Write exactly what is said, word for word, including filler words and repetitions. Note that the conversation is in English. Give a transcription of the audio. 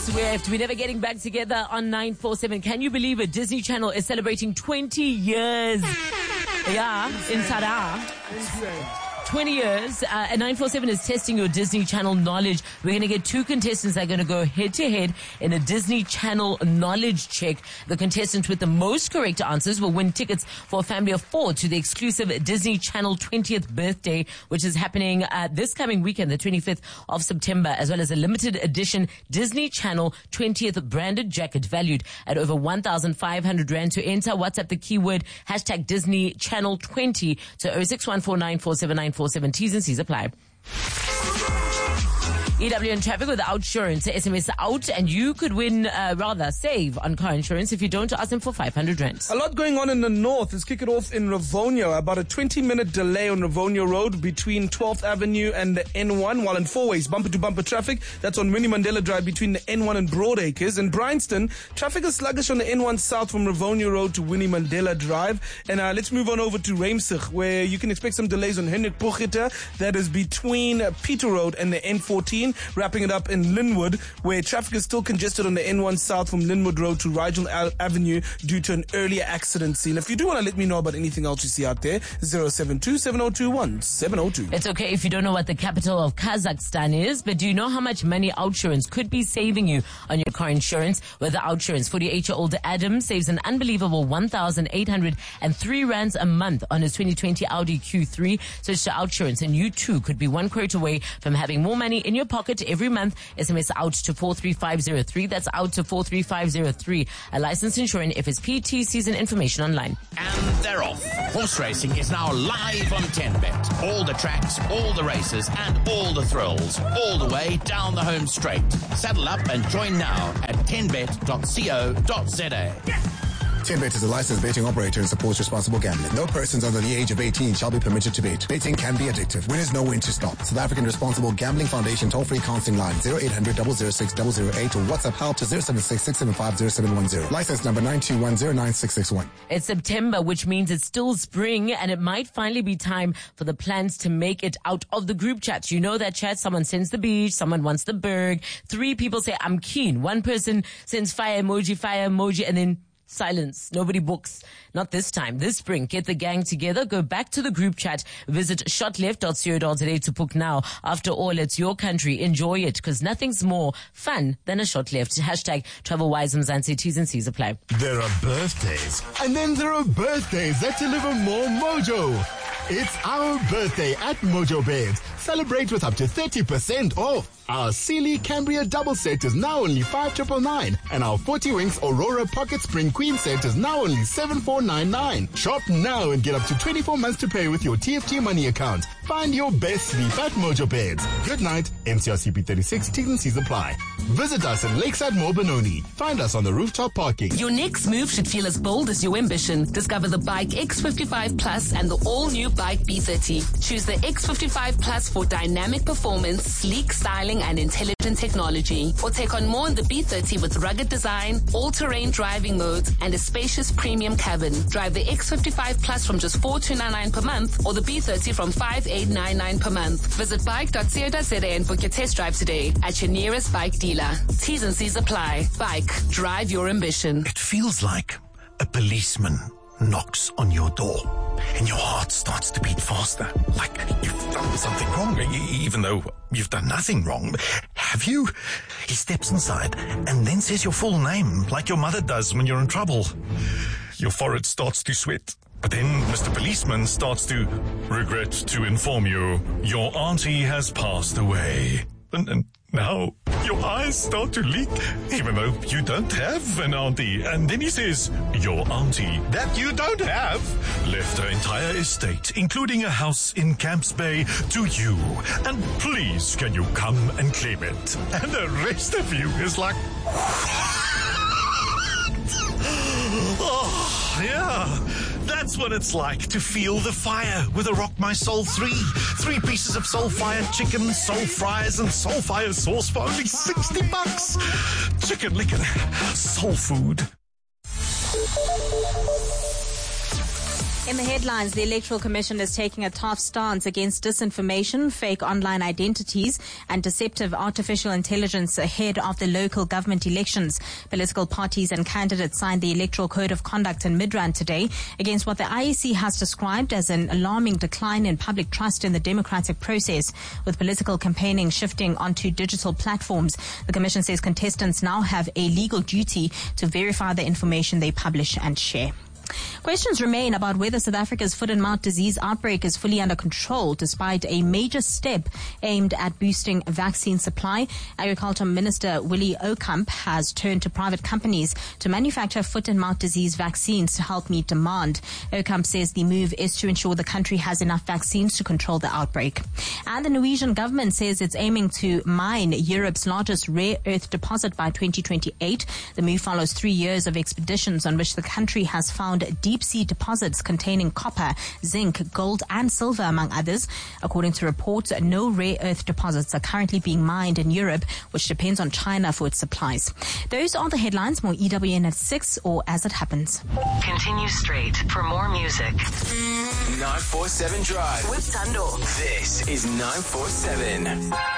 Swift. We're never getting back together on nine four seven. Can you believe it? Disney Channel is celebrating twenty years. Yeah, in Tada. twenty years, uh, and nine four seven is testing your Disney Channel knowledge. We're going to get two contestants that are going to go head to head in a Disney Channel knowledge check. The contestant with the most correct answers will win tickets for a family of four to the exclusive Disney Channel twentieth birthday, which is happening uh, this coming weekend, the twenty-fifth of September, as well as a limited edition Disney Channel twentieth branded jacket valued at over one thousand five hundred rand. To enter, WhatsApp the keyword hashtag Disney Channel twenty to zero six one four nine four seven nine four seven. T's and C's apply. E W N traffic with Outsurance. S M S out and you could win, uh, rather save on car insurance if you don't ask them for five hundred rand. A lot going on in the north. Let's kick it off in Rivonia. About a twenty minute delay on Rivonia Road between twelfth Avenue and the N one, while in four ways bumper to bumper traffic. That's on Winnie Mandela Drive between the N one and Broadacres. In Bryanston, traffic is sluggish on the N one south from Rivonia Road to Winnie Mandela Drive. And uh, let's move on over to Reimsig, where you can expect some delays on Hendrik Pochita. That is between uh, Peter Road and the N fourteen. Wrapping it up in Linwood, where traffic is still congested on the N one south from Linwood Road to Rigel Avenue due to an earlier accident scene. If you do want to let me know about anything else you see out there, zero seven two seven zero two one seven zero two. It's okay if you don't know what the capital of Kazakhstan is, but do you know how much money Outsurance could be saving you on your car insurance? With the Outsurance, forty-eight-year-old Adam saves an unbelievable one thousand eight hundred three rands a month on his twenty twenty Audi Q three. Switch to Outsurance and you too could be one quote away from having more money in your pocket every month. S M S out to four three five zero three. That's out to four three five zero three. A licensed insurer, F S P, T Cs and information online. And they're off. Horse racing is now live on ten bet. All the tracks, all the races, and all the thrills, all the way down the home straight. Saddle up and join now at ten bet dot co dot za. ten bet is a licensed betting operator and supports responsible gambling. No persons under the age of eighteen shall be permitted to bet. Betting can be addictive. Winners know when to stop. South African Responsible Gambling Foundation toll-free counseling line zero eight hundred double zero six double zero eight or WhatsApp help to zero seven six six seven five zero seven one zero. License number nine two one zero nine six six one. It's September, which means it's still spring, and it might finally be time for the plans to make it out of the group chat. You know that chat. Someone sends the beach, someone wants the berg. Three people say, I'm keen. One person sends fire emoji, fire emoji, and then silence. Nobody books. Not this time. This spring, get the gang together. Go back to the group chat. Visit shotleft dot co dot za to book now. After all, it's your country. Enjoy it, because nothing's more fun than a shot left. Hashtag TravelWise Mzansi. T's and C's apply. There are birthdays, and then there are birthdays that deliver more mojo. It's our birthday at Mojo Beds. Celebrate with up to thirty percent off. Our Sealy Cambria double set is now only five nine nine nine, and our forty Winks Aurora Pocket Spring Queen set is now only seven four nine nine. Shop now and get up to twenty-four months to pay with your T F T money account. Find your best sleep at Mojo Beds. Good night. M C R C P thirty-six. T's and C's apply. Visit us in Lakeside Mall Benoni. Find us on the rooftop parking. Your next move should feel as bold as your ambition. Discover the Bike X fifty-five Plus and the all-new Bike B thirty. Choose the X fifty-five Plus for dynamic performance, sleek styling, and intelligent technology. Or take on more in the B thirty with rugged design, all-terrain driving modes, and a spacious premium cabin. Drive the X fifty-five Plus from just four two nine nine per month, or the B thirty from five eight nine nine per month. Visit bike dot co dot za and book your test drive today at your nearest bike dealer. T's and C's apply. Bike. Drive your ambition. It feels like a policeman knocks on your door and your heart starts to beat faster, like you've done something wrong, even though you've done nothing wrong. Have you? He steps inside and then says your full name, like your mother does when you're in trouble. Your forehead starts to sweat. But then Mister Policeman starts to regret to inform you your auntie has passed away. And, and now your eyes start to leak, even though you don't have an auntie. And then he says, your auntie that you don't have left her entire estate, including a house in Camps Bay, to you. And please, can you come and claim it? And the rest of you is like, oh, yeah. That's what it's like to feel the fire with a Rock My Soul three. Three pieces of soul fire chicken, soul fries, and soul fire sauce for only sixty bucks. Chicken licken, soul food. In the headlines, the Electoral Commission is taking a tough stance against disinformation, fake online identities, and deceptive artificial intelligence ahead of the local government elections. Political parties and candidates signed the Electoral Code of Conduct in Midrand today against what the I E C has described as an alarming decline in public trust in the democratic process. With political campaigning shifting onto digital platforms, the Commission says contestants now have a legal duty to verify the information they publish and share. Questions remain about whether South Africa's foot and mouth disease outbreak is fully under control despite a major step aimed at boosting vaccine supply. Agriculture Minister Willie Okamp has turned to private companies to manufacture foot and mouth disease vaccines to help meet demand. Okamp says the move is to ensure the country has enough vaccines to control the outbreak. And the Norwegian government says it's aiming to mine Europe's largest rare earth deposit by twenty twenty-eight. The move follows three years of expeditions on which the country has found deep-sea deposits containing copper, zinc, gold and silver, among others. According to reports, no rare earth deposits are currently being mined in Europe, which depends on China for its supplies. Those are the headlines. More E W N at six or As It Happens. Continue straight for more music. nine four seven Drive With Tando. This is nine four seven.